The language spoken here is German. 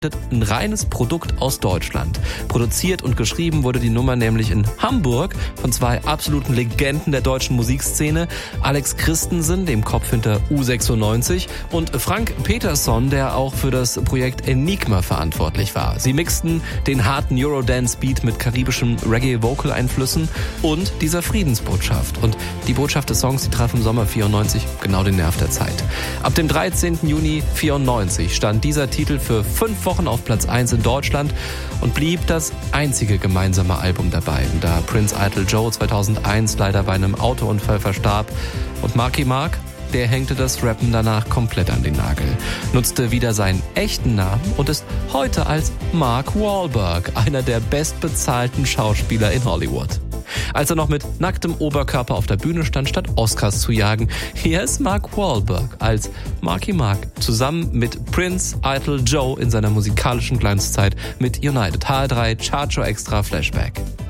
ein reines Produkt aus Deutschland. Produziert und geschrieben wurde die Nummer nämlich in Hamburg von zwei absoluten Legenden der deutschen Musikszene, Alex Christensen, dem Kopf hinter U96, und Frank Peterson, der auch für das Projekt Enigma verantwortlich war. Sie mixten den harten Eurodance-Beat mit karibischem Reggae-Vocal-Einflüssen und dieser Friedensbotschaft. Und die Botschaft des Songs, die traf im Sommer 94 genau den Nerv der Zeit. Ab dem 13. Juni 94 stand dieser Titel für 5 Wochen auf Platz 1 in Deutschland und blieb das einzige gemeinsame Album der beiden, da Prince Idol Joe 2001 leider bei einem Autounfall verstarb und Marky Mark, der hängte das Rappen danach komplett an den Nagel, nutzte wieder seinen echten Namen und ist heute als Mark Wahlberg einer der bestbezahlten Schauspieler in Hollywood. Als er noch mit nacktem Oberkörper auf der Bühne stand, statt Oscars zu jagen. Hier ist Mark Wahlberg als Marky Mark zusammen mit Prince Idol Joe in seiner musikalischen Glanzzeit mit United. HR3 Charger Extra Flashback.